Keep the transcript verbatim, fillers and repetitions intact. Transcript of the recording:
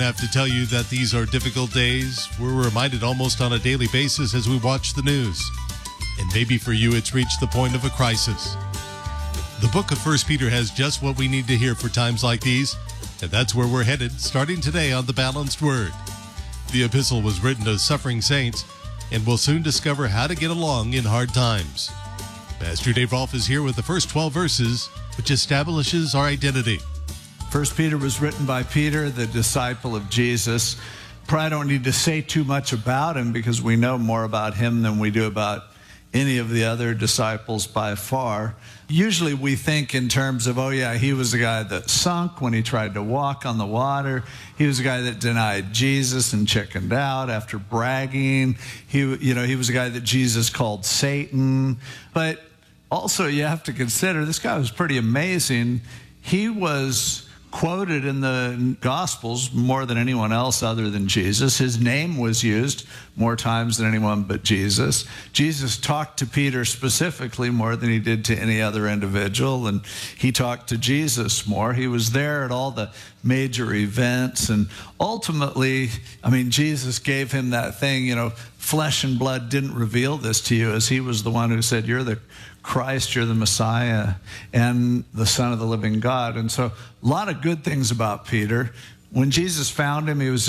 I have to tell you that these are difficult days. We're reminded almost on a daily basis as we watch the news. And maybe for you, it's reached the point of a crisis. The book of First Peter has just what we need to hear for times like these, and that's where we're headed, starting today on The Balanced Word. The epistle was written to suffering saints, and we'll soon discover how to get along in hard times. Pastor Dave Rolfe is here with the first twelve verses, which establishes our identity. First Peter was written by Peter, the disciple of Jesus. Probably don't need to say too much about him because we know more about him than we do about any of the other disciples by far. Usually we think in terms of, oh yeah, he was the guy that sunk when he tried to walk on the water. He was the guy that denied Jesus and chickened out after bragging. He, you know, he was the guy that Jesus called Satan. But also you have to consider this guy was pretty amazing. He was quoted in the Gospels more than anyone else other than Jesus. His name was used more times than anyone but Jesus. Jesus talked to Peter specifically more than he did to any other individual, and he talked to Jesus more. He was there at all the major events, and ultimately, I mean, Jesus gave him that thing, you know, flesh and blood didn't reveal this to you, as he was the one who said, you're the Christ, you're the Messiah, and the Son of the living God. And so a lot of good things about Peter. When Jesus found him, he was